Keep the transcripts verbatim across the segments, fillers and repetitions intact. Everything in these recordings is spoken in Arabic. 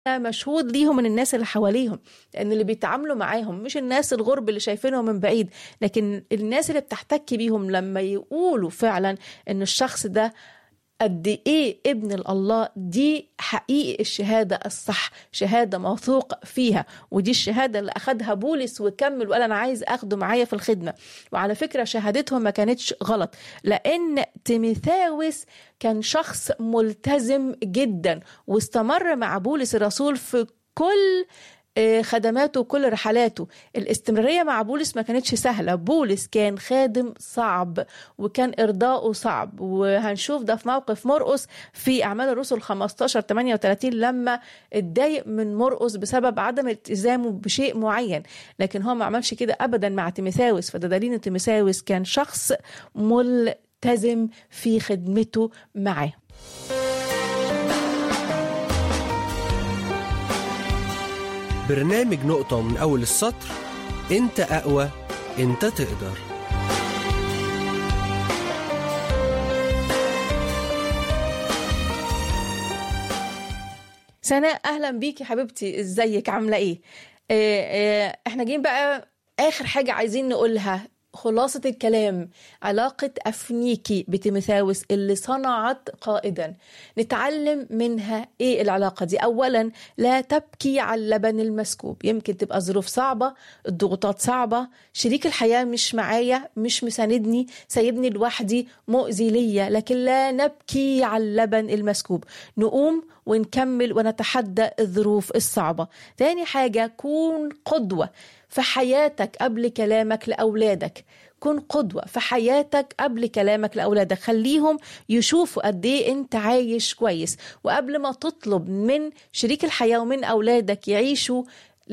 مشهود ليهم من الناس اللي حواليهم، لأن اللي بيتعاملوا معاهم مش الناس الغرب اللي شايفينهم من بعيد، لكن الناس اللي بتحتك بيهم لما يقولوا فعلا إن الشخص ده قد إيه ابن الله. دي حقيقي الشهادة الصح، شهادة موثوق فيها، ودي الشهادة اللي أخدها بولس وكمل وقال أنا عايز أخده معايا في الخدمة. وعلى فكرة شهادتهم ما كانتش غلط، لأن تيموثاوس كان شخص ملتزم جدا واستمر مع بولس الرسول في كل خدماته وكل رحلاته. الاستمرارية مع بولس ما كانتش سهلة، بولس كان خادم صعب وكان إرضاؤه صعب، وهنشوف ده في موقف مرقس في أعمال الرسل خمستاشر ثمانية وثلاثين لما اتضايق من مرقس بسبب عدم التزامه بشيء معين، لكن هو ما عملش كده أبدا مع تيموثاوس. فده دليل إن تيموثاوس كان شخص ملتزم في خدمته معاه. برنامج نقطة من أول السطر، أنت أقوى، أنت تقدر. سناء أهلا بيكي حبيبتي، إزيك عاملة إيه؟ آه آه إحنا جايين بقى آخر حاجة عايزين نقولها، خلاصة الكلام، علاقة أفنيكي بتيموثاوس اللي صنعت قائدا. نتعلم منها إيه العلاقة دي؟ أولا لا تبكي على اللبن المسكوب. يمكن تبقى ظروف صعبة، الضغوطات صعبة، شريك الحياة مش معايا، مش مساندني، سايبني لوحدي، مؤذي ليا، لكن لا نبكي على اللبن المسكوب، نقوم ونكمل ونتحدى الظروف الصعبة. تاني حاجة، كون قدوة في حياتك قبل كلامك لأولادك. كن قدوة في حياتك قبل كلامك لأولادك، خليهم يشوفوا قد ايه انت عايش كويس، وقبل ما تطلب من شريك الحياة ومن أولادك يعيشوا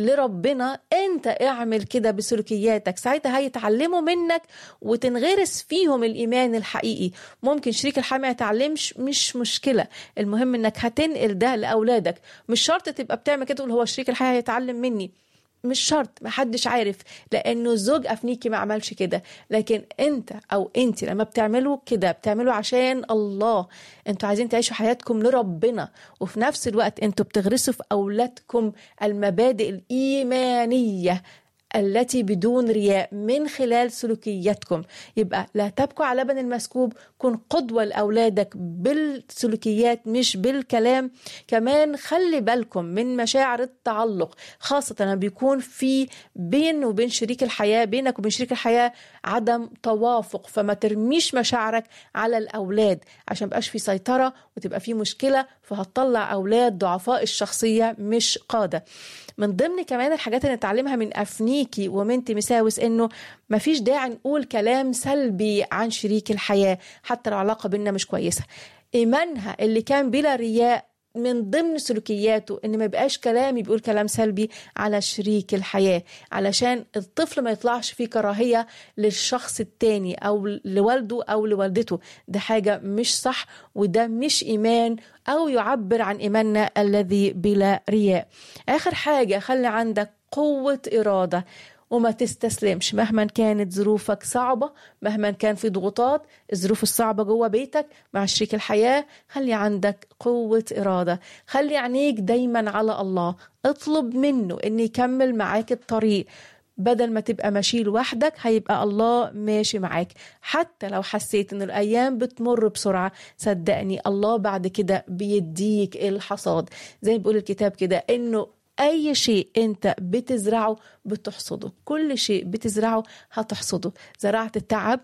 لربنا انت اعمل كده بسلوكياتك، ساعتها هيتعلموا منك وتنغرس فيهم الإيمان الحقيقي. ممكن شريك الحياة ما يتعلمش، مش مشكلة، المهم انك هتنقل ده لأولادك. مش شرط تبقى بتعمل كده تقول هو شريك الحياة هيتعلم مني، مش شرط، محدش عارف، لأنه زوج أفنيكي ما عملش كده، لكن أنت أو أنت لما بتعملوا كده بتعملوا عشان الله. أنتوا عايزين تعيشوا حياتكم لربنا، وفي نفس الوقت أنتوا بتغرسوا في أولادكم المبادئ الإيمانية التي بدون رياء من خلال سلوكياتكم. يبقى لا تبكوا على لبن المسكوب، كن قدوة لأولادك بالسلوكيات مش بالكلام. كمان خلي بالكم من مشاعر التعلق، خاصة لما بيكون في بين وبين شريك الحياة، بينك وبين شريك الحياة عدم توافق، فما ترميش مشاعرك على الأولاد عشان مبقاش في سيطرة وتبقى في مشكلة، فهتطلع أولاد ضعفاء الشخصية مش قادة. من ضمن كمان الحاجات اللي نتعلمها من أفنيكي ومن تيموثاوس إنه مفيش داعي نقول كلام سلبي عن شريك الحياة حتى لو العلاقة بيننا مش كويسة. إيمانها اللي كان بلا رياء من ضمن سلوكياته إن ما يبقاش كلامي بيقول كلام سلبي على شريك الحياة، علشان الطفل ما يطلعش فيه كراهية للشخص التاني أو لوالده أو لوالدته. ده حاجة مش صح، وده مش إيمان أو يعبر عن إيماننا الذي بلا رياء. آخر حاجة، خلي عندك قوة إرادة وما تستسلمش مهما كانت ظروفك صعبة، مهما كان في ضغوطات، الظروف الصعبة جوه بيتك مع شريك الحياة. خلي عندك قوة إرادة، خلي عينيك دايما على الله، اطلب منه أن يكمل معاك الطريق. بدل ما تبقى ماشي لوحدك هيبقى الله ماشي معاك. حتى لو حسيت ان الأيام بتمر بسرعة، صدقني الله بعد كده بيديك الحصاد. زي ما بيقول الكتاب كده انه أي شيء أنت بتزرعه بتحصده، كل شيء بتزرعه هتحصده. زرعت التعب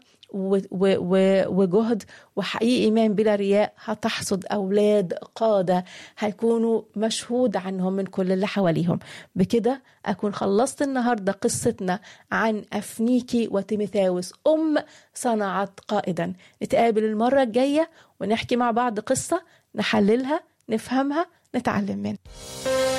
وجهد وحقيقي إيمان بلا رياء، هتحصد أولاد قادة هيكونوا مشهود عنهم من كل اللي حواليهم. بكده أكون خلصت النهاردة قصتنا عن أفنيكي وتيموثاوس، أم صنعت قائدا. نتقابل المرة الجاية ونحكي مع بعض قصة نحللها، نفهمها، نتعلم منها.